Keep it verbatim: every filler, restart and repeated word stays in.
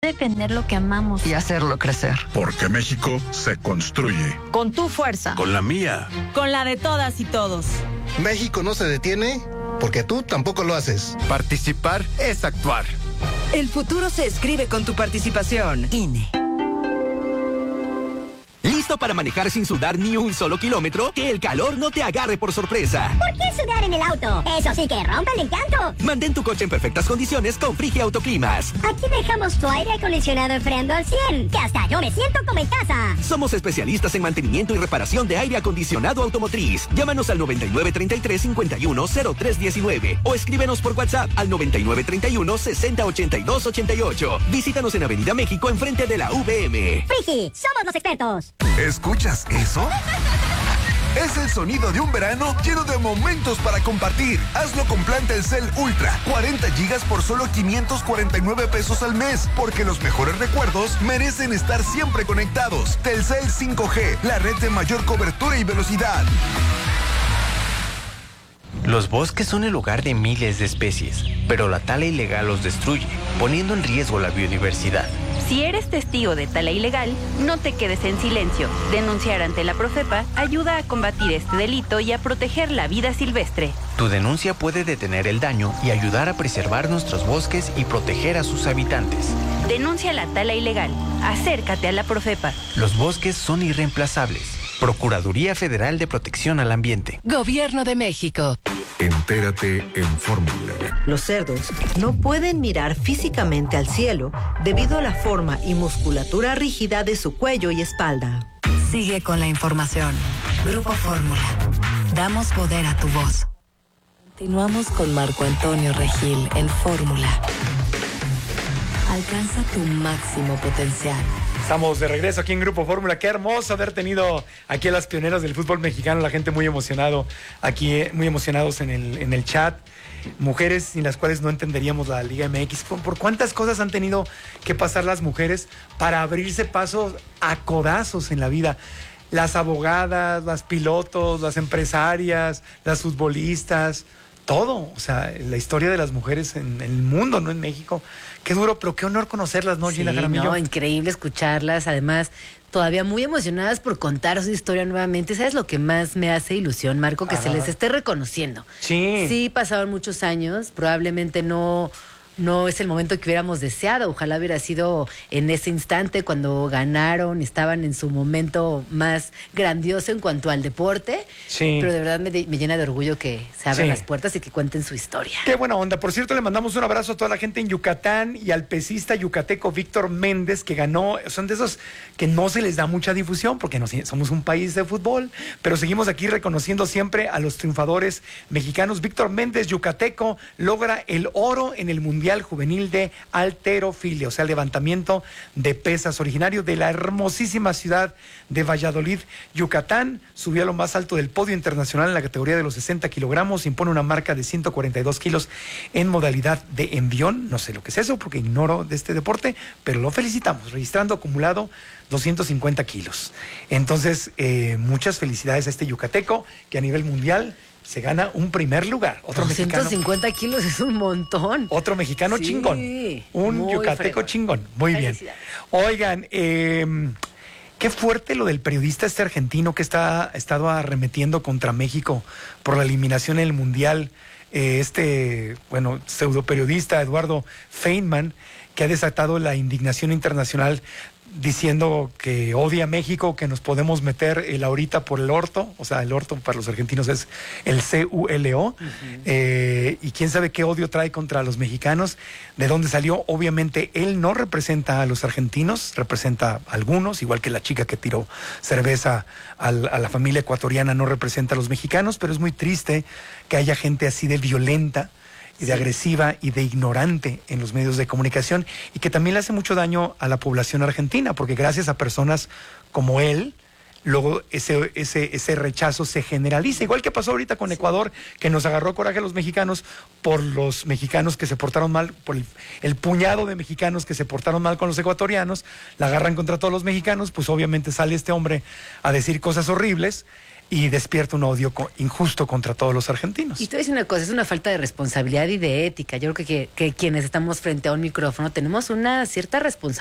defender lo que amamos y hacerlo crecer. Porque México se construye. Con tu fuerza. Con la mía. Con la de todas y todos. México no se detiene porque tú tampoco lo haces. Participar es actuar. El futuro se escribe con tu participación. I N E. ¿Listo para manejar sin sudar ni un solo kilómetro? Que el calor no te agarre por sorpresa. ¿Por qué sudar en el auto? Eso sí que rompe el encanto. Mantén tu coche en perfectas condiciones con Frigia Autoclimas. Aquí dejamos tu aire acondicionado enfriando al cien, que hasta yo me siento como en casa. Somos especialistas en mantenimiento y reparación de aire acondicionado automotriz. Llámanos al noventa y nueve treinta y tres cincuenta y uno cero tres diecinueve o escríbenos por WhatsApp al noventa y nueve treinta y uno sesenta ochenta y dos ochenta y ocho. Visítanos en Avenida México enfrente de la V M. Frigi, somos los expertos. ¿Escuchas eso? Es el sonido de un verano lleno de momentos para compartir. Hazlo con plan Telcel Ultra. cuarenta gigas por solo quinientos cuarenta y nueve pesos al mes. Porque los mejores recuerdos merecen estar siempre conectados. Telcel cinco G, la red de mayor cobertura y velocidad. Los bosques son el hogar de miles de especies, pero la tala ilegal los destruye, poniendo en riesgo la biodiversidad. Si eres testigo de tala ilegal, no te quedes en silencio. Denunciar ante la Profepa ayuda a combatir este delito y a proteger la vida silvestre. Tu denuncia puede detener el daño y ayudar a preservar nuestros bosques y proteger a sus habitantes. Denuncia la tala ilegal. Acércate a la Profepa. Los bosques son irreemplazables. Procuraduría Federal de Protección al Ambiente. Gobierno de México. Entérate en Fórmula. Los cerdos no pueden mirar físicamente al cielo debido a la forma y musculatura rígida de su cuello y espalda. Sigue con la información. Grupo Fórmula. Damos poder a tu voz. Continuamos con Marco Antonio Regil en Fórmula. Alcanza tu máximo potencial. Estamos de regreso aquí en Grupo Fórmula. Qué hermoso haber tenido aquí a las pioneras del fútbol mexicano, la gente muy emocionado aquí, muy emocionados en el, en el chat. Mujeres sin las cuales no entenderíamos la Liga M X. ¿Por, por cuántas cosas han tenido que pasar las mujeres para abrirse pasos a codazos en la vida? Las abogadas, las pilotos, las empresarias, las futbolistas, todo. O sea, la historia de las mujeres en el mundo, no en México. Qué duro, pero qué honor conocerlas, ¿no, Gina sí, Jaramillo? No, increíble escucharlas, además todavía muy emocionadas por contar su historia nuevamente. ¿Sabes lo que más me hace ilusión, Marco? Que Ajá. se les esté reconociendo. Sí. Sí, pasaron muchos años, probablemente no... No es el momento que hubiéramos deseado. Ojalá hubiera sido en ese instante cuando ganaron, estaban en su momento más grandioso en cuanto al deporte. Sí. Pero de verdad me, me llena de orgullo que se abran sí. las puertas y que cuenten su historia. Qué buena onda. Por cierto, le mandamos un abrazo a toda la gente en Yucatán y al pesista yucateco Víctor Méndez, que ganó. Son de esos que no se les da mucha difusión porque no somos un país de fútbol, pero seguimos aquí reconociendo siempre a los triunfadores mexicanos. Víctor Méndez, yucateco, logra el oro en el Mundial Juvenil de Halterofilia, o sea, levantamiento de pesas, originario de la hermosísima ciudad de Valladolid, Yucatán. Subió a lo más alto del podio internacional en la categoría de los sesenta kilogramos, impone una marca de ciento cuarenta y dos kilos en modalidad de envión. No sé lo que es eso porque ignoro de este deporte, pero lo felicitamos, registrando acumulado doscientos cincuenta kilos. Entonces, eh, muchas felicidades a este yucateco que a nivel mundial se gana un primer lugar. Otro doscientos cincuenta mexicano, kilos es un montón. Otro mexicano sí, chingón. Un yucateco fregón. chingón. Muy bien. Oigan, eh, qué fuerte lo del periodista este argentino que está ha estado arremetiendo contra México por la eliminación en el Mundial. Eh, este, bueno, pseudo periodista Eduardo Feynman, que ha desatado la indignación internacional diciendo que odia a México, que nos podemos meter el ahorita por el orto, o sea, el orto para los argentinos es el C U L O, uh-huh. eh, y quién sabe qué odio trae contra los mexicanos, de dónde salió. Obviamente él no representa a los argentinos, representa a algunos, igual que la chica que tiró cerveza al, a la familia ecuatoriana no representa a los mexicanos, pero es muy triste que haya gente así de violenta y de sí. agresiva y de ignorante en los medios de comunicación, y que también le hace mucho daño a la población argentina, porque gracias a personas como él, luego ese, ese, ese rechazo se generaliza, igual que pasó ahorita con Ecuador, que nos agarró coraje a los mexicanos por los mexicanos que se portaron mal, por el, el puñado de mexicanos que se portaron mal con los ecuatorianos, la agarran contra todos los mexicanos, pues obviamente sale este hombre a decir cosas horribles, y despierta un odio injusto contra todos los argentinos. Y te voy a decir una cosa, es una falta de responsabilidad y de ética. Yo creo que, que, que quienes estamos frente a un micrófono tenemos una cierta responsabilidad